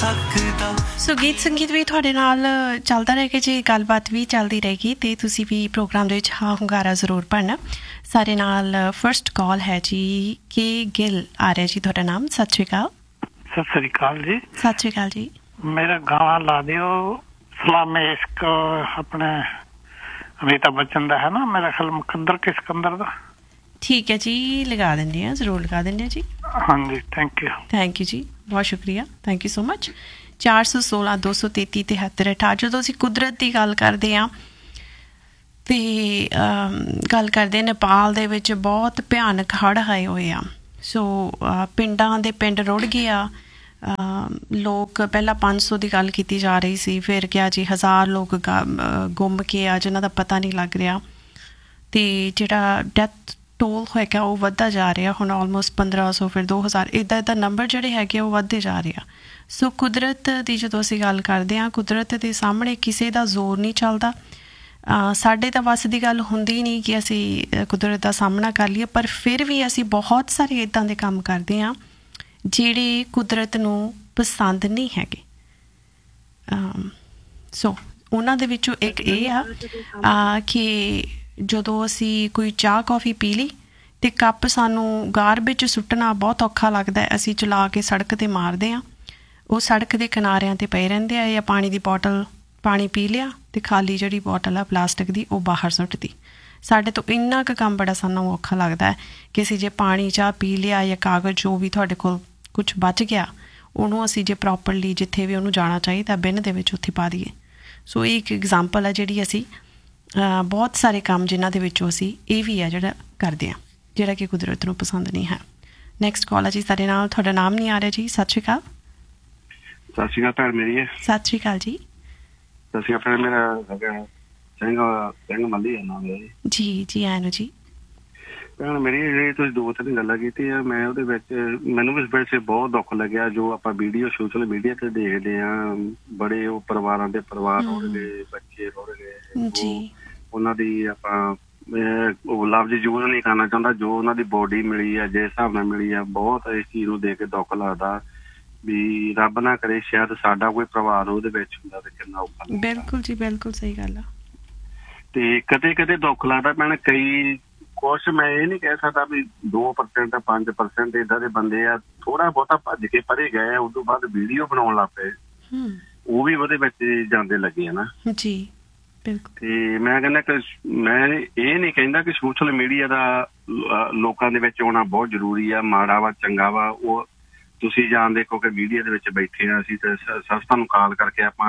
ਸਕਦਾ। ਸੋ ਗੀਤ ਸੰਗੀਤ ਵੀ ਤੁਹਾਡੇ ਨਾਲ ਚੱਲਦਾ ਰਹੇਗਾ ਜੀ, ਗੱਲਬਾਤ ਵੀ ਚੱਲਦੀ ਰਹੇਗੀ ਅਤੇ ਤੁਸੀਂ ਵੀ ਪ੍ਰੋਗਰਾਮ ਦੇ ਵਿੱਚ ਹਾਂ ਹੁੰਗਾਰਾ ਜ਼ਰੂਰ ਭਰਨਾ। ਸਾਡੇ ਨਾਲ ਫਸਟ ਕਾਲ ਹੈ ਜੀ ਕੇ ਗਿੱਲ ਆ ਰਿਹਾ ਜੀ, ਤੁਹਾਡਾ ਨਾਮ। ਸਤਿ ਸ਼੍ਰੀ ਅਕਾਲ। ਸਤਿ ਸ੍ਰੀ ਅਕਾਲ ਜੀ। ਸਤਿ ਸ਼੍ਰੀ ਅਕਾਲ ਜੀ। ਮੇਰਾ ਗਾਣਾ ਲਾ ਦਿਓ ਸਲਾਮੇ ਇਸ਼ਕ, ਆਪਣੇ ਅਮਿਤਾਭ ਬੱਚਨ ਦਾ ਹੈ ਨਾ, ਮੇਰਾ ਖਿਆਲ ਮੁਕੰਦਰ ਕੇ ਸਿਕੰਦਰ ਦਾ। ਠੀਕ ਹੈ ਜੀ, ਲਗਾ ਦਿੰਦੇ ਹਾਂ, ਜ਼ਰੂਰ ਲਗਾ ਦਿੰਦੇ ਹਾਂ ਜੀ। ਹਾਂਜੀ, ਥੈਂਕ ਯੂ। ਥੈਂਕ ਯੂ ਜੀ, ਬਹੁਤ ਸ਼ੁਕਰੀਆ, ਥੈਂਕ ਯੂ ਸੋ ਮਚ। 416 233 73 68। ਜਦੋਂ ਅਸੀਂ ਕੁਦਰਤ ਦੀ ਗੱਲ ਕਰਦੇ ਹਾਂ ਅਤੇ ਗੱਲ ਕਰਦੇ ਨੇਪਾਲ ਦੇ ਵਿੱਚ ਬਹੁਤ ਭਿਆਨਕ ਹੜ੍ਹ ਆਏ ਹੋਏ ਆ। ਸੋ ਪਿੰਡਾਂ ਦੇ ਪਿੰਡ ਰੁੜ ਗਏ ਆ। ਲੋਕ ਪਹਿਲਾਂ 500 ਦੀ ਗੱਲ ਕੀਤੀ ਜਾ ਰਹੀ ਸੀ, ਫਿਰ ਕਿਹਾ ਜੀ 1000 ਲੋਕ ਗੁੰਮ ਕੇ ਆ ਜਿਨ੍ਹਾਂ ਦਾ ਪਤਾ ਨਹੀਂ ਲੱਗ ਰਿਹਾ। ਅਤੇ ਜਿਹੜਾ ਡੈਥ ਟੋਲ ਹੈਗਾ ਉਹ ਵੱਧਦਾ ਜਾ ਰਿਹਾ, ਹੁਣ ਆਲਮੋਸਟ 1500, ਫਿਰ 2000, ਇੱਦਾਂ ਨੰਬਰ ਜਿਹੜੇ ਹੈਗੇ ਉਹ ਵੱਧਦੇ ਜਾ ਰਹੇ ਆ। ਸੋ ਕੁਦਰਤ ਦੀ ਜਦੋਂ ਅਸੀਂ ਗੱਲ ਕਰਦੇ ਹਾਂ, ਕੁਦਰਤ ਦੇ ਸਾਹਮਣੇ ਕਿਸੇ ਦਾ ਜ਼ੋਰ ਨਹੀਂ ਚੱਲਦਾ। ਸਾਡੇ ਤਾਂ ਵੱਸ ਦੀ ਗੱਲ ਹੁੰਦੀ ਨਹੀਂ ਕਿ ਅਸੀਂ ਕੁਦਰਤ ਦਾ ਸਾਹਮਣਾ ਕਰ ਲਈਏ, ਪਰ ਫਿਰ ਵੀ ਅਸੀਂ ਬਹੁਤ ਸਾਰੇ ਇੱਦਾਂ ਦੇ ਕੰਮ ਕਰਦੇ ਹਾਂ ਜਿਹੜੇ ਕੁਦਰਤ ਨੂੰ ਪਸੰਦ ਨਹੀਂ ਹੈਗੇ। ਸੋ ਉਹਨਾਂ ਦੇ ਵਿੱਚੋਂ ਇੱਕ ਇਹ ਆ ਕਿ ਜਦੋਂ ਅਸੀਂ ਕੋਈ ਚਾਹ ਕੌਫੀ ਪੀ ਲਈ ਅਤੇ ਕੱਪ ਸਾਨੂੰ ਗਾਰਬੇਜ ਸੁੱਟਣਾ ਬਹੁਤ ਔਖਾ ਲੱਗਦਾ, ਅਸੀਂ ਚਲਾ ਕੇ ਸੜਕ 'ਤੇ ਮਾਰਦੇ ਹਾਂ। ਉਹ ਸੜਕ ਦੇ ਕਿਨਾਰਿਆਂ 'ਤੇ ਪਏ ਰਹਿੰਦੇ ਆ। ਜਾਂ ਪਾਣੀ ਦੀ ਬੋਟਲ, ਪਾਣੀ ਪੀ ਲਿਆ ਅਤੇ ਖਾਲੀ ਜਿਹੜੀ ਬੋਟਲ ਆ ਪਲਾਸਟਿਕ ਦੀ ਉਹ ਬਾਹਰ ਸੁੱਟਦੀ। ਸਾਡੇ ਤੋਂ ਇੰਨਾ ਕੁ ਕੰਮ ਬੜਾ ਸਾਨੂੰ ਔਖਾ ਲੱਗਦਾ ਹੈ ਕਿ ਅਸੀਂ ਜੇ ਪਾਣੀ ਚਾਹ ਪੀ ਲਿਆ ਜਾਂ ਕਾਗਜ਼ ਜੋ ਵੀ ਤੁਹਾਡੇ ਕੋਲ ਕੁਛ ਬਚ ਗਿਆ, ਉਹਨੂੰ ਅਸੀਂ ਜੇ ਪ੍ਰੋਪਰਲੀ ਜਿੱਥੇ ਵੀ ਉਹਨੂੰ ਜਾਣਾ ਚਾਹੀਦਾ ਬਿਨ ਦੇ ਵਿੱਚ ਉੱਥੇ ਪਾ ਦਈਏ। ਸੋ ਇਹ ਇੱਕ ਐਗਜ਼ਾਮਪਲ ਹੈ ਜਿਹੜੀ ਅਸੀਂ ਬਹੁਤ ਸਾਰੇ ਕੰਮ ਜਿਨ੍ਹਾਂ ਦੇ ਵਿੱਚੋਂ ਅਸੀਂ ਇਹ ਵੀ ਆ ਜਿਹੜਾ ਕਰਦੇ ਹਾਂ, ਜਿਹੜਾ ਕਿ ਕੁਦਰਤ ਨੂੰ ਪਸੰਦ ਨਹੀਂ ਹੈ। ਨੈਕਸਟ ਕਾਲ ਹੈ ਜੀ ਸਾਡੇ ਨਾਲ, ਤੁਹਾਡਾ ਨਾਮ ਨਹੀਂ ਆ ਰਿਹਾ ਜੀ। ਸਤਿ ਸ਼੍ਰੀ ਅਕਾਲ। ਸਤਿ ਸ਼੍ਰੀ ਅਕਾਲ ਭੈਣ ਮੇਰੀ। ਸਤਿ ਸ਼੍ਰੀ ਅਕਾਲ ਜੀ। ਸਤਿ ਸ਼੍ਰੀ ਅਕਾਲ। ਮੇਰਾ ਸਿੰਘ ਮੱਲੀ ਹੈ ਨਾਮ ਹੈ ਜੀ। ਜੀ ਆਇਆਂ ਨੂੰ ਜੀ। ਭੈਣ ਮੇਰੀ, ਜਿਹੜੀ ਤੁਸੀਂ 2-3 ਗੱਲਾਂ ਕੀਤੀਆਂ, ਮੈਂ ਉਹਦੇ ਵਿੱਚ ਮੈਨੂੰ ਵੀ ਵੈਸੇ ਬਹੁਤ ਦੁੱਖ ਲੱਗਿਆ। ਜੋ ਆਪਾਂ ਵੀਡੀਓ ਸੋਸ਼ਲ ਮੀਡੀਆ ਤੇ ਦੇਖਦੇ ਹਾਂ, ਬੜੇ ਉਹ ਪਰਿਵਾਰਾਂ ਦੇ ਪਰਿਵਾਰ ਰੁੜ ਗਏ, ਬੱਚੇ ਰੁੜ ਗਏ। ਉਹਨਾਂ ਦੀ ਆਪਾਂ ਲਫ਼ਜ਼ ਯੂਜ਼ ਨਹੀਂ ਕਰਨਾ ਚਾਹੁੰਦਾ, ਜੋ ਉਹਨਾਂ ਦੀ ਬੋਡੀ ਮਿਲੀ ਆ, ਜਿਸ ਹਿਸਾਬ ਨਾਲ ਮਿਲੀ ਆ, ਬਹੁਤ ਇਸ ਚੀਜ਼ ਨੂੰ ਦੇਖ ਕੇ ਦੁੱਖ ਲੱਗਦਾ ਵੀ ਰੱਬ ਨਾ ਕਰੇ ਸ਼ਾਇਦ ਸਾਡਾ ਕੋਈ ਪਰਿਵਾਰ ਉਹਦੇ ਵਿੱਚ ਹੁੰਦਾ ਤੇ ਕਿੰਨਾ ਔਖਾ। ਬਿਲਕੁਲ ਜੀ, ਬਿਲਕੁਲ ਸਹੀ ਗੱਲ ਆ। ਤੇ ਕਦੇ ਕਦੇ ਦੁੱਖ ਲੱਗਦਾ ਭੈਣ, ਕਈ ਕੁਛ ਮੈਂ ਇਹ ਨਹੀਂ ਕਹਿ ਸਕਦਾ ਵੀ 2% 5% ਏਦਾਂ ਦੇ ਬੰਦੇ ਆ ਥੋੜਾ ਬਹੁਤਾ ਭੱਜ ਕੇ ਪਰੇ ਗਏ, ਉਸ ਤੋਂ ਬਾਅਦ ਵੀਡੀਓ ਬਣਾਉਣ ਲੱਗ ਪਏ, ਉਹ ਵੀ ਉਹਦੇ ਵਿੱਚ ਜਾਂਦੇ ਲੱਗੇ ਨਾ ਜੀ। ਬਿਲਕੁਲ। ਤੇ ਮੈਂ ਕਹਿੰਦਾ ਕਿ ਮੈਂ ਇਹ ਨਹੀਂ ਕਹਿੰਦਾ ਕਿ ਸੋਸ਼ਲ ਮੀਡੀਆ ਦਾ ਲੋਕਾਂ ਦੇ ਵਿੱਚ ਆਉਣਾ ਬਹੁਤ ਜ਼ਰੂਰੀ ਆ, ਮਾੜਾ ਵਾ ਚੰਗਾ ਵਾ, ਉਹ ਤੁਸੀਂ ਜਾਣਦੇ ਕਿਉਂਕਿ ਮੀਡੀਆ ਦੇ ਵਿੱਚ ਬੈਠੇ ਹਾਂ ਅਸੀਂ, ਤੇ ਸੰਸਥਾ ਨੂੰ ਕਾਲ ਕਰਕੇ ਆਪਾਂ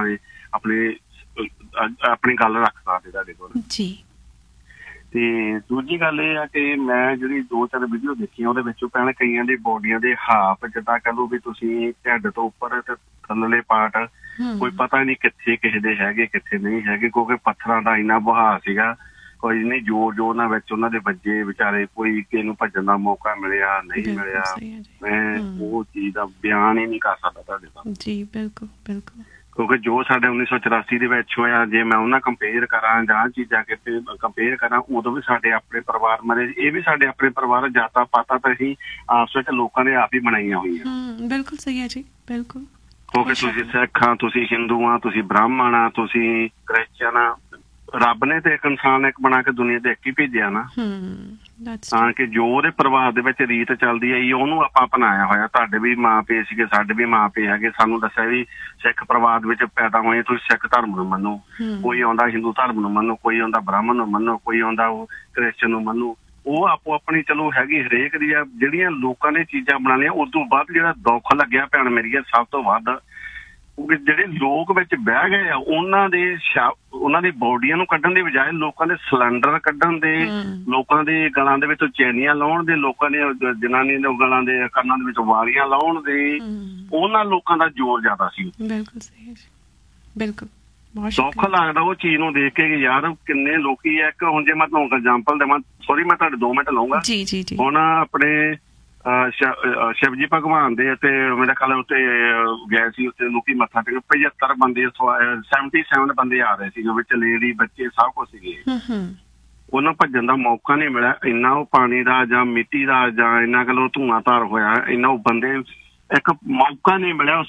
ਆਪਣੀ ਗੱਲ ਰੱਖ ਸਕਦੇ ਤੁਹਾਡੇ ਕੋਲ ਜੀ। ਤੇ ਦੂਜੀ ਗੱਲ ਇਹ ਆ ਕਿ ਮੈਂ ਜਿਹੜੀ 2-4 ਵੀਡੀਓ ਦੇਖੀਆਂ ਉਹਦੇ ਵਿੱਚੋਂ ਭੈਣ ਕਈਆਂ ਦੀ ਬੋਡੀਆਂ ਦੇ ਹਾਫ ਜਿੱਦਾਂ ਕਹਿ ਲਓ ਵੀ ਤੁਸੀਂ ਢਿੱਡ ਤੋਂ ਉੱਪਰ ਤੇ ਥੱਲੜੇ ਪਾਰਟ ਕੋਈ ਪਤਾ ਨਹੀਂ ਕਿੱਥੇ ਕਿਸੇ ਦੇ ਹੈਗੇ ਕਿੱਥੇ ਨਹੀਂ ਹੈਗੇ, ਕਿਉਂਕਿ ਪੱਥਰਾਂ ਦਾ ਇੰਨਾ ਵਹਾਅ ਸੀਗਾ, ਕੋਈ ਨਹੀਂ ਜ਼ੋਰ ਜੋ ਉਹਨਾਂ ਵਿੱਚ ਉਹਨਾਂ ਦੇ ਵੱਜੇ ਵਿਚਾਰੇ, ਕੋਈ ਕਿਸੇ ਨੂੰ ਭੱਜਣ ਦਾ ਮੌਕਾ ਮਿਲਿਆ ਨਹੀਂ ਮਿਲਿਆ। ਮੈਂ ਉਹ ਚੀਜ਼ ਦਾ ਬਿਆਨ ਹੀ ਨਹੀਂ ਕਰ ਸਕਦਾ ਤੁਹਾਡੇ ਨਾਲ ਜੀ। ਬਿਲਕੁਲ ਬਿਲਕੁਲ। ਕਿਉਂਕਿ ਜੋ ਸਾਡੇ 1984 ਦੇ ਵਿੱਚ ਹੋਇਆ, ਜੇ ਮੈਂ ਉਹਨਾਂ ਕੰਪੇਅਰ ਕਰਾਂ ਜਾਂ ਚੀਜ਼ਾਂ ਕਿਤੇ ਕੰਪੇਅਰ ਕਰਾਂ, ਉਦੋਂ ਵੀ ਸਾਡੇ ਆਪਣੇ ਪਰਿਵਾਰ ਮਰੇ, ਇਹ ਵੀ ਸਾਡੇ ਆਪਣੇ ਪਰਿਵਾਰ ਜਾਤਾਂ ਪਾਤਾਂ ਤਾਂ ਅਸੀਂ ਆਪਸ ਵਿੱਚ ਲੋਕਾਂ ਨੇ ਆਪ ਹੀ ਬਣਾਈਆਂ ਹੋਈਆਂ। ਬਿਲਕੁਲ ਸਹੀ ਹੈ ਜੀ, ਬਿਲਕੁਲ। ਕਿਉਂਕਿ ਤੁਸੀਂ ਸਿੱਖ ਆ, ਤੁਸੀਂ ਹਿੰਦੂ ਆ, ਤੁਸੀਂ ਬ੍ਰਾਹਮਣ ਆ, ਤੁਸੀਂ ਕ੍ਰਿਸਚਨ ਆ, ਰੱਬ ਨੇ ਤੇ ਇੱਕ ਇਨਸਾਨ ਇੱਕ ਬਣਾ ਕੇ ਦੁਨੀਆ ਦੇ ਇੱਕ ਹੀ ਭੇਜਿਆ ਨਾ, ਤਾਂ ਕਿ ਜੋ ਉਹਦੇ ਪਰਿਵਾਰ ਦੇ ਵਿੱਚ ਰੀਤ ਚੱਲਦੀ ਆਈ ਉਹਨੂੰ ਆਪਾਂ ਅਪਣਾਇਆ ਹੋਇਆ। ਤੁਹਾਡੇ ਵੀ ਮਾਂ ਪਿਓ ਸੀਗੇ, ਸਾਡੇ ਵੀ ਮਾਂ ਪਿਓ ਹੈਗੇ, ਸਾਨੂੰ ਦੱਸਿਆ ਵੀ ਸਿੱਖ ਪਰਿਵਾਰ ਦੇ ਵਿੱਚ ਪੈਦਾ ਹੋਏ, ਤੁਸੀਂ ਸਿੱਖ ਧਰਮ ਨੂੰ ਮੰਨੋ, ਕੋਈ ਆਉਂਦਾ ਹਿੰਦੂ ਧਰਮ ਨੂੰ ਮੰਨੋ, ਕੋਈ ਆਉਂਦਾ ਬ੍ਰਾਹਮਣ ਨੂੰ ਮੰਨੋ, ਕੋਈ ਆਉਂਦਾ ਉਹ ਕ੍ਰਿਸਚਨ ਨੂੰ ਮੰਨੋ। ਉਹ ਆਪੋ ਆਪਣੀ ਚਲੋ ਹੈਗੀ ਹਰੇਕ ਦੀ ਆ। ਜਿਹੜੀਆਂ ਲੋਕਾਂ ਨੇ ਚੀਜ਼ਾਂ ਬਣਾ ਲਈਆਂ, ਉਸ ਤੋਂ ਬਾਅਦ ਜਿਹੜਾ ਦੁੱਖ ਲੱਗਿਆ ਭੈਣ ਮੇਰੀ ਸਭ ਤੋਂ ਵੱਧ, ਜਿਹੜੇ ਲੋਕ ਵਿੱਚ ਬਹਿ ਗਏ ਆ ਉਹਨਾਂ ਦੀ ਬੋਡੀਆਂ ਨੂੰ ਕੱਢਣ ਦੀ ਬਜਾਏ ਲੋਕਾਂ ਦੇ ਸਿਲੰਡਰ ਕੱਢਣ ਦੇ, ਲੋਕਾਂ ਦੇ ਗਲਾਂ ਦੇ ਵਿੱਚ ਚੈਨੀਆਂ ਲਾਉਣ ਦੇ, ਲੋਕਾਂ ਦੇ ਜਨਾਨੀ ਦੇ ਗਲਾਂ ਦੇ ਕੰਨਾਂ ਦੇ ਵਿੱਚ ਵਾਲੀਆਂ ਲਾਉਣ ਦੇ, ਉਹਨਾਂ ਲੋਕਾਂ ਦਾ ਜ਼ੋਰ ਜ਼ਿਆਦਾ ਸੀ। ਬਿਲਕੁਲ ਸਹੀ, ਬਿਲਕੁਲ ਦੁੱਖ ਲੱਗਦਾ ਉਹ ਚੀਜ਼ ਨੂੰ ਦੇਖ ਕੇ ਕਿ ਯਾਰ ਕਿੰਨੇ ਲੋਕੀ ਆ। ਇੱਕ ਹੁਣ ਜੇ ਮੈਂ ਤੁਹਾਨੂੰ ਐਗਜ਼ਾਮਪਲ ਦੇਵਾਂ, ਸੋਰੀ ਮੈਂ ਤੁਹਾਡੇ 2 ਮਿੰਟ ਲਊਂਗਾ। ਹੁਣ ਆਪਣੇ ਸ਼ਿਵਜੀ ਭਗਵਾਨ ਦੇ ਅਤੇ ਮੇਰਾ ਖਿਆਲ ਉੱਤੇ ਗਏ ਸੀ, ਉੱਤੇ ਲੋਕੀ ਮੱਥਾ ਟੇਕ 75 ਬੰਦੇ 77 ਬੰਦੇ ਆ ਰਹੇ ਸੀਗੇ, ਵਿੱਚ ਲੇਡੀ ਬੱਚੇ ਸਭ ਕੁਛ ਸੀਗੇ। ਉਹਨਾਂ ਭੱਜਣ ਦਾ ਮੌਕਾ ਨਹੀਂ ਮਿਲਿਆ, ਇੰਨਾ ਉਹ ਪਾਣੀ ਦਾ ਜਾਂ ਮਿੱਟੀ ਦਾ ਜਾਂ ਇੰਨਾ ਕਹਿ ਲਓ ਧੂੰਆਂ ਧਾਰ ਹੋਇਆ, ਇੰਨਾ ਉਹ ਬੰਦੇ ਇੱਕ ਮੌਕਾ ਨਹੀਂ ਮਿਲਿਆ।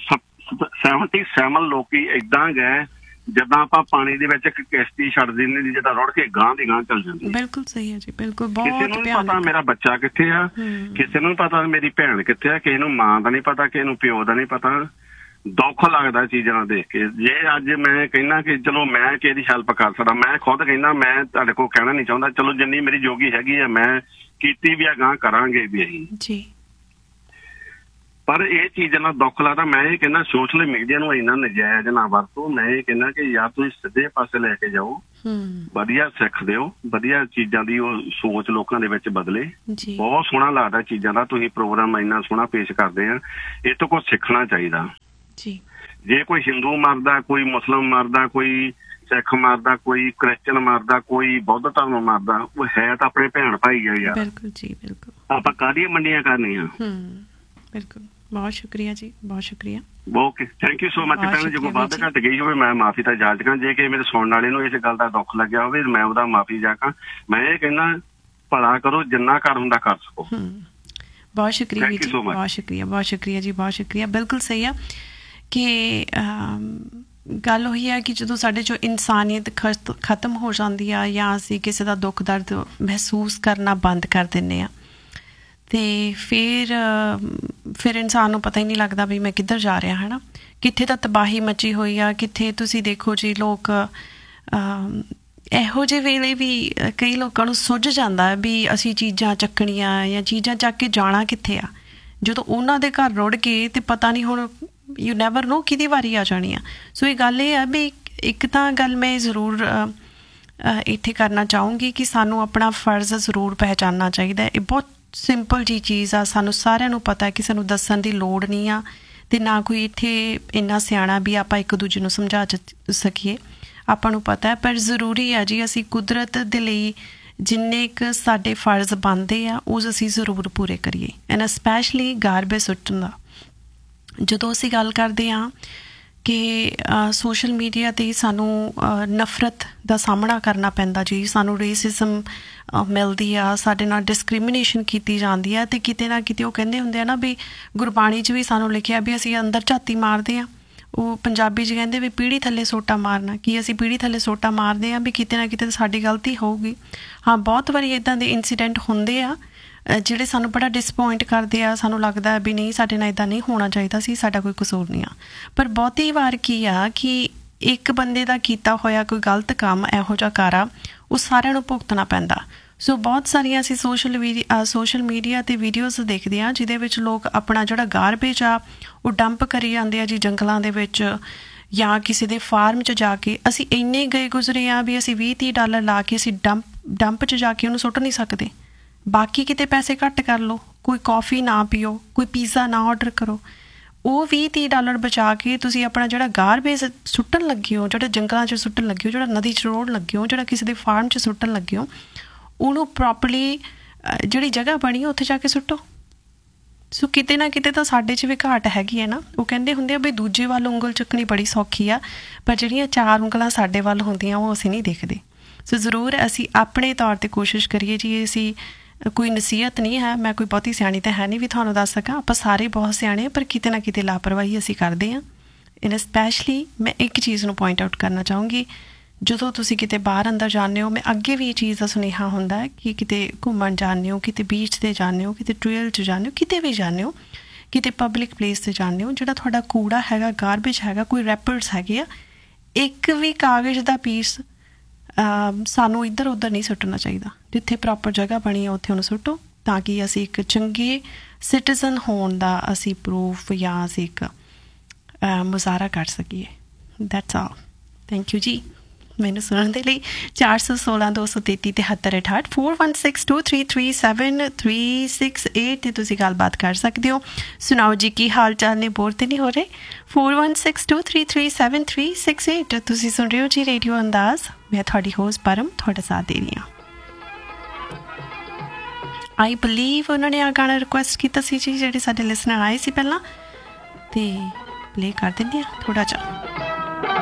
77 ਲੋਕੀ ਏਦਾਂ ਗਏ ਜਿੱਦਾਂ ਆਪਾਂ ਪਾਣੀ ਦੇ ਵਿੱਚ ਇੱਕ ਕਿਸ਼ਤੀ ਛੱਡ ਦਿੰਦੇ ਨੇ, ਜਿੱਦਾਂ ਰੁੜ ਕੇ ਗਾਂਹ ਦੀ ਗਾਂਹ ਚੱਲ ਜਾਂਦੀ। ਬਿਲਕੁਲ ਸਹੀ ਹੈ ਜੀ, ਬਿਲਕੁਲ। ਕਿਸੇ ਨੂੰ ਨੀ ਪਤਾ ਮੇਰਾ ਬੱਚਾ ਕਿੱਥੇ ਆ, ਕਿਸੇ ਨੂੰ ਨੀ ਪਤਾ ਮੇਰੀ ਭੈਣ ਕਿੱਥੇ ਆ, ਕਿਸੇ ਨੂੰ ਮਾਂ ਦਾ ਨੀ ਪਤਾ, ਕਿਸੇ ਨੂੰ ਪਿਓ ਦਾ ਨੀ ਪਤਾ। ਦੁੱਖ ਲੱਗਦਾ ਚੀਜ਼ਾਂ ਦੇਖ ਕੇ। ਜੇ ਅੱਜ ਮੈਂ ਕਹਿੰਦਾ ਕਿ ਚਲੋ ਮੈਂ ਕਿਸੇ ਦੀ ਹੈਲਪ ਕਰ ਸਕਦਾ, ਮੈਂ ਖੁਦ ਕਹਿੰਦਾ, ਮੈਂ ਤੁਹਾਡੇ ਕੋਲ ਕਹਿਣਾ ਨਹੀਂ ਚਾਹੁੰਦਾ, ਚਲੋ ਜਿੰਨੀ ਮੇਰੀ ਜੋਗੀ ਹੈਗੀ ਆ ਮੈਂ ਕੀਤੀ ਵੀ ਆ, ਗਾਂਹ ਕਰਾਂਗੇ ਵੀ ਅਸੀਂ ਜੀ। ਪਰ ਇਹ ਚੀਜ਼ ਨਾਲ ਦੁੱਖ ਲੱਗਦਾ। ਮੈਂ ਇਹ ਕਹਿੰਦਾ ਸੋਸ਼ਲ ਮੀਡੀਆ ਨੂੰ ਇੰਨਾ ਨਜਾਇਜ਼ ਨਾ ਵਰਤੋ। ਮੈਂ ਇਹ ਕਹਿੰਦਾ ਕਿ ਜਾਂ ਤੁਸੀਂ ਸਿੱਧੇ ਪਾਸੇ ਲੈ ਕੇ ਜਾਓ, ਵਧੀਆ ਸਿੱਖ ਦਿਓ, ਵਧੀਆ ਚੀਜ਼ਾਂ ਦੀ ਉਹ ਸੋਚ ਲੋਕਾਂ ਦੇ ਵਿੱਚ ਬਦਲੇ। ਬਹੁਤ ਸੋਹਣਾ ਲੱਗਦਾ ਚੀਜ਼ਾਂ ਦਾ, ਤੁਸੀਂ ਪ੍ਰੋਗਰਾਮ ਇੰਨਾ ਸੋਹਣਾ ਪੇਸ਼ ਕਰਦੇ ਆ। ਇਹ ਤੋਂ ਕੁਝ ਸਿੱਖਣਾ ਚਾਹੀਦਾ ਜੀ। ਜੇ ਕੋਈ ਹਿੰਦੂ ਮਰਦਾ, ਕੋਈ ਮੁਸਲਿਮ ਮਰਦਾ, ਕੋਈ ਸਿੱਖ ਮਰਦਾ, ਕੋਈ ਕ੍ਰਿਸਚਨ ਮਰਦਾ, ਕੋਈ ਬੁੱਧ ਧਰਮ ਮਰਦਾ, ਉਹ ਹੈ ਤਾਂ ਆਪਣੇ ਭੈਣ ਭਾਈ ਆ ਯਾਰ। ਬਿਲਕੁਲ ਜੀ, ਬਿਲਕੁਲ। ਆਪਾਂ ਕਾਹਦੀਆਂ ਮੰਡੀਆਂ ਕਰਨੀਆਂ। ਬਿਲਕੁਲ। ਬਹੁਤ ਸ਼ੁਕਰੀਆ ਜੀ, ਬਹੁਤ ਸ਼ੁਕਰੀਆ। Okay, thank you so much. ਭੈਣ, ਜੇ ਕੋਈ ਵੱਧ ਘੱਟ ਗਈ ਹੋਵੇ ਮੈਂ ਮਾਫੀ ਤਾਂ ਜਾਚਕਾਂ। ਜੇ ਕਿ ਮੇਰੇ ਸੁਣਨ ਵਾਲੇ ਨੂੰ ਇਸ ਗੱਲ ਦਾ ਦੁੱਖ ਲੱਗਿਆ ਹੋਵੇ ਮੈਂ ਉਹਦਾ ਮਾਫੀ ਜਾਕਾਂ। ਮੈਂ ਇਹ ਕਹਿੰਦਾ ਭਲਾ ਕਰੋ, ਜਿੰਨਾ ਕਰ ਹੁੰਦਾ ਕਰ ਸਕੋ। ਬਹੁਤ ਸ਼ੁਕਰੀਆ ਜੀ, ਬਹੁਤ ਸ਼ੁਕਰੀਆ, ਬਹੁਤ ਸ਼ੁਕਰੀਆ ਜੀ, ਬਹੁਤ ਸ਼ੁਕਰੀਆ। ਬਿਲਕੁਲ ਸਹੀ ਆ ਕਿ ਗੱਲ ਉਹੀ ਹੈ ਕਿ ਜਦੋਂ ਸਾਡੇ 'ਚੋਂ ਇਨਸਾਨੀਅਤ ਖਤਮ ਹੋ ਜਾਂਦੀ ਆ ਜਾਂ ਅਸੀਂ ਕਿਸੇ ਦਾ ਦੁੱਖ ਦਰਦ ਮਹਿਸੂਸ ਕਰਨਾ ਬੰਦ ਕਰ ਦਿੰਦੇ ਹਾਂ ਅਤੇ ਫਿਰ ਇਨਸਾਨ ਨੂੰ ਪਤਾ ਹੀ ਨਹੀਂ ਲੱਗਦਾ ਵੀ ਮੈਂ ਕਿੱਧਰ ਜਾ ਰਿਹਾ, ਹੈ ਨਾ। ਕਿੱਥੇ ਤਾਂ ਤਬਾਹੀ ਮਚੀ ਹੋਈ ਆ, ਕਿੱਥੇ ਤੁਸੀਂ ਦੇਖੋ ਜੀ ਲੋਕ ਇਹੋ ਜਿਹੇ ਵੇਲੇ ਵੀ ਕਈ ਲੋਕਾਂ ਨੂੰ ਸੁੱਝ ਜਾਂਦਾ ਵੀ ਅਸੀਂ ਚੀਜ਼ਾਂ ਚੱਕਣੀਆਂ ਜਾਂ ਚੀਜ਼ਾਂ ਚੱਕ ਕੇ ਜਾਣਾ ਕਿੱਥੇ ਆ। ਜਦੋਂ ਉਹਨਾਂ ਦੇ ਘਰ ਰੁੜ ਕੇ ਅਤੇ ਪਤਾ ਨਹੀਂ ਹੁਣ ਯੂ ਨੈਵਰ ਨੋ ਕਿਹਦੀ ਵਾਰੀ ਆ ਜਾਣੀ ਆ। ਸੋ ਇਹ ਗੱਲ ਇਹ ਆ ਵੀ ਇੱਕ ਤਾਂ ਗੱਲ ਮੈਂ ਜ਼ਰੂਰ ਇੱਥੇ ਕਰਨਾ ਚਾਹੂੰਗੀ ਕਿ ਸਾਨੂੰ ਆਪਣਾ ਫਰਜ਼ ਜ਼ਰੂਰ ਪਹਿਚਾਨਣਾ ਚਾਹੀਦਾ। ਇਹ ਬਹੁਤ ਸਿੰਪਲ ਜੀ ਚੀਜ਼ ਆ, ਸਾਨੂੰ ਸਾਰਿਆਂ ਨੂੰ ਪਤਾ ਕਿ ਸਾਨੂੰ ਦੱਸਣ ਦੀ ਲੋੜ ਨਹੀਂ ਆ ਅਤੇ ਨਾ ਕੋਈ ਇੱਥੇ ਇੰਨਾ ਸਿਆਣਾ ਵੀ ਆਪਾਂ ਇੱਕ ਦੂਜੇ ਨੂੰ ਸਮਝਾ ਸਕੀਏ। ਆਪਾਂ ਨੂੰ ਪਤਾ ਹੈ, ਪਰ ਜ਼ਰੂਰੀ ਆ ਜੀ ਅਸੀਂ ਕੁਦਰਤ ਦੇ ਲਈ ਜਿੰਨੇ ਕੁ ਸਾਡੇ ਫਰਜ਼ ਬਣਦੇ ਆ ਉਹ ਅਸੀਂ ਜ਼ਰੂਰ ਪੂਰੇ ਕਰੀਏ। ਐਂਡ ਸਪੈਸ਼ਲੀ ਗਾਰਬੇਜ ਸੁੱਟਣ ਦਾ ਜਦੋਂ ਅਸੀਂ ਗੱਲ ਕਰਦੇ ਹਾਂ ਕਿ ਸੋਸ਼ਲ ਮੀਡੀਆ 'ਤੇ ਸਾਨੂੰ ਨਫ਼ਰਤ ਦਾ ਸਾਹਮਣਾ ਕਰਨਾ ਪੈਂਦਾ ਜੀ, ਸਾਨੂੰ ਰੇਸਿਜ਼ਮ ਮਿਲਦੀ ਆ, ਸਾਡੇ ਨਾਲ ਡਿਸਕ੍ਰਿਮੀਨੇਸ਼ਨ ਕੀਤੀ ਜਾਂਦੀ ਆ ਅਤੇ ਕਿਤੇ ਨਾ ਕਿਤੇ ਉਹ ਕਹਿੰਦੇ ਹੁੰਦੇ ਆ ਨਾ ਵੀ ਗੁਰਬਾਣੀ 'ਚ ਵੀ ਸਾਨੂੰ ਲਿਖਿਆ ਵੀ ਅਸੀਂ ਅੰਦਰ ਝਾਤੀ ਮਾਰਦੇ ਹਾਂ। ਉਹ ਪੰਜਾਬੀ 'ਚ ਕਹਿੰਦੇ ਵੀ ਪੀੜੀ ਥੱਲੇ ਸੋਟਾ ਮਾਰਨਾ, ਕਿ ਅਸੀਂ ਪੀੜੀ ਥੱਲੇ ਸੋਟਾ ਮਾਰਦੇ ਹਾਂ ਵੀ ਕਿਤੇ ਨਾ ਕਿਤੇ ਸਾਡੀ ਗਲਤੀ ਹੋਊਗੀ। ਹਾਂ, ਬਹੁਤ ਵਾਰੀ ਇੱਦਾਂ ਦੇ ਇੰਸੀਡੈਂਟ ਹੁੰਦੇ ਆ ਜਿਹੜੇ ਸਾਨੂੰ ਬੜਾ ਡਿਸਪੋਇੰਟ ਕਰਦੇ ਆ, ਸਾਨੂੰ ਲੱਗਦਾ ਵੀ ਨਹੀਂ ਸਾਡੇ ਨਾਲ ਇੱਦਾਂ ਨਹੀਂ ਹੋਣਾ ਚਾਹੀਦਾ ਸੀ, ਸਾਡਾ ਕੋਈ ਕਸੂਰ ਨਹੀਂ ਆ। ਪਰ ਬਹੁਤੀ ਵਾਰ ਕੀ ਆ ਕਿ ਇੱਕ ਬੰਦੇ ਦਾ ਕੀਤਾ ਹੋਇਆ ਕੋਈ ਗਲਤ ਕੰਮ ਇਹੋ ਜਿਹਾ ਕਰ ਆ ਉਹ ਸਾਰਿਆਂ ਨੂੰ ਭੁਗਤਣਾ ਪੈਂਦਾ। ਸੋ ਬਹੁਤ ਸਾਰੀਆਂ ਅਸੀਂ ਸੋਸ਼ਲ ਮੀਡੀਆ 'ਤੇ ਵੀਡੀਓਜ਼ ਦੇਖਦੇ ਹਾਂ ਜਿਹਦੇ ਵਿੱਚ ਲੋਕ ਆਪਣਾ ਜਿਹੜਾ ਗਾਰਬੇਜ ਆ ਉਹ ਡੰਪ ਕਰੀ ਜਾਂਦੇ ਆ ਜੀ ਜੰਗਲਾਂ ਦੇ ਵਿੱਚ ਜਾਂ ਕਿਸੇ ਦੇ ਫਾਰਮ 'ਚ ਜਾ ਕੇ। ਅਸੀਂ ਇੰਨੇ ਗਏ ਗੁਜ਼ਰੇ ਹਾਂ ਵੀ ਅਸੀਂ $20-30 ਲਾ ਕੇ ਅਸੀਂ ਡੰਪ 'ਚ ਜਾ ਕੇ ਉਹਨੂੰ ਸੁੱਟ ਨਹੀਂ ਸਕਦੇ। ਬਾਕੀ ਕਿਤੇ ਪੈਸੇ ਘੱਟ ਕਰ ਲਓ, ਕੋਈ ਕੌਫੀ ਨਾ ਪੀਓ, ਕੋਈ ਪੀਜ਼ਾ ਨਾ ਔਡਰ ਕਰੋ, ਉਹ $20-30 ਬਚਾ ਕੇ ਤੁਸੀਂ ਆਪਣਾ ਜਿਹੜਾ ਗਾਰਬੇਜ ਸੁੱਟਣ ਲੱਗੇ ਹੋ, ਜਿਹੜਾ ਜੰਗਲਾਂ 'ਚ ਸੁੱਟਣ ਲੱਗੇ ਹੋ, ਜਿਹੜਾ ਨਦੀ 'ਚ ਰੋੜ ਲੱਗੇ ਹੋ, ਜਿਹੜਾ ਕਿਸੇ ਦੇ ਫਾਰਮ 'ਚ ਸੁੱਟਣ ਲੱਗੇ ਹੋ, ਉਹਨੂੰ ਪ੍ਰੋਪਰਲੀ ਜਿਹੜੀ ਜਗ੍ਹਾ ਬਣੀ ਉੱਥੇ ਜਾ ਕੇ ਸੁੱਟੋ। ਸੋ ਕਿਤੇ ਨਾ ਕਿਤੇ ਤਾਂ ਸਾਡੇ 'ਚ ਵੀ ਘਾਟ ਹੈਗੀ ਹੈ ਨਾ। ਉਹ ਕਹਿੰਦੇ ਹੁੰਦੇ ਆ ਵੀ ਦੂਜੇ ਵੱਲ ਉਂਗਲ ਚੁੱਕਣੀ ਬੜੀ ਸੌਖੀ ਆ, ਪਰ ਜਿਹੜੀਆਂ 4 ਉਂਗਲਾਂ ਸਾਡੇ ਵੱਲ ਹੁੰਦੀਆਂ ਉਹ ਅਸੀਂ ਨਹੀਂ ਦੇਖਦੇ। ਸੋ ਜ਼ਰੂਰ ਅਸੀਂ ਆਪਣੇ ਤੌਰ 'ਤੇ ਕੋਸ਼ਿਸ਼ ਕਰੀਏ ਜੀ। ਅਸੀਂ ਕੋਈ ਨਸੀਹਤ ਨਹੀਂ ਹੈ, ਮੈਂ ਕੋਈ ਬਹੁਤੀ ਸਿਆਣੀ ਤਾਂ ਹੈ ਨਹੀਂ ਵੀ ਤੁਹਾਨੂੰ ਦੱਸ ਸਕਾਂ, ਆਪਾਂ ਸਾਰੇ ਬਹੁਤ ਸਿਆਣੇ ਹਾਂ, ਪਰ ਕਿਤੇ ਨਾ ਕਿਤੇ ਲਾਪਰਵਾਹੀ ਅਸੀਂ ਕਰਦੇ ਹਾਂ। ਇਨ ਸਪੈਸ਼ਲੀ ਮੈਂ ਇੱਕ ਚੀਜ਼ ਨੂੰ ਪੁਆਇੰਟ ਆਊਟ ਕਰਨਾ ਚਾਹੂੰਗੀ, ਜਦੋਂ ਤੁਸੀਂ ਕਿਤੇ ਬਾਹਰ ਅੰਦਰ ਜਾਂਦੇ ਹੋ, ਮੈਂ ਅੱਗੇ ਵੀ ਇਹ ਚੀਜ਼ ਦਾ ਸੁਨੇਹਾ ਹੁੰਦਾ ਹੈ ਕਿ ਕਿਤੇ ਘੁੰਮਣ ਜਾਂਦੇ ਹੋ, ਕਿਤੇ ਬੀਚ 'ਤੇ ਜਾਂਦੇ ਹੋ, ਕਿਤੇ ਟ੍ਰੇਲ 'ਚ ਜਾਂਦੇ ਹੋ, ਕਿਤੇ ਵੀ ਜਾਂਦੇ ਹੋ, ਕਿਤੇ ਪਬਲਿਕ ਪਲੇਸ 'ਤੇ ਜਾਂਦੇ ਹੋ, ਜਿਹੜਾ ਤੁਹਾਡਾ ਕੂੜਾ ਹੈਗਾ, ਗਾਰਬੇਜ ਹੈਗਾ, ਕੋਈ ਰੈਪਰਸ ਹੈਗੇ ਆ, ਇੱਕ ਵੀ ਕਾਗਜ਼ ਦਾ ਪੀਸ ਸਾਨੂੰ ਇੱਧਰ ਉੱਧਰ ਨਹੀਂ ਸੁੱਟਣਾ ਚਾਹੀਦਾ। ਜਿੱਥੇ ਪ੍ਰੋਪਰ ਜਗ੍ਹਾ ਬਣੀ ਹੈ ਉੱਥੇ ਉਹਨੂੰ ਸੁੱਟੋ, ਤਾਂ ਕਿ ਅਸੀਂ ਇੱਕ ਚੰਗੇ ਸਿਟੀਜ਼ਨ ਹੋਣ ਦਾ ਅਸੀਂ ਪ੍ਰੂਫ ਜਾਂ ਅਸੀਂ ਇੱਕ ਮੁਜ਼ਾਹਰਾ ਕਰ ਸਕੀਏ। That's all. ਥੈਂਕ ਯੂ ਜੀ ਮੈਨੂੰ ਸੁਣਨ ਦੇ ਲਈ। 416-233-7368 4162337368 'ਤੇ ਤੁਸੀਂ ਗੱਲਬਾਤ ਕਰ ਸਕਦੇ ਹੋ। ਸੁਣਾਓ ਜੀ ਕੀ ਹਾਲ ਚਾਲ ਨੇ, ਬੋਰ ਤੇ ਨਹੀਂ ਹੋ ਰਹੇ। 4162337368 ਤੁਸੀਂ ਸੁਣ ਰਹੇ ਹੋ ਜੀ ਰੇਡੀਓ ਅੰਦਾਜ਼। ਮੈਂ ਤੁਹਾਡੀ ਹੋਸਟ ਪਰਮ ਤੁਹਾਡਾ ਸਾਥ ਦੇ ਰਹੀ ਹਾਂ। ਆਈ ਬਲੀਵ ਉਹਨਾਂ ਨੇ ਆ ਗਾਣਾ ਰਿਕੁਐਸਟ ਕੀਤਾ ਸੀ ਜੀ, ਜਿਹੜੇ ਸਾਡੇ ਲਿਸਨਰ ਆਏ ਸੀ ਪਹਿਲਾਂ, ਅਤੇ ਪਲੇ ਕਰ ਦਿੰਦੇ ਹਾਂ ਥੋੜ੍ਹਾ ਜਿਹਾ।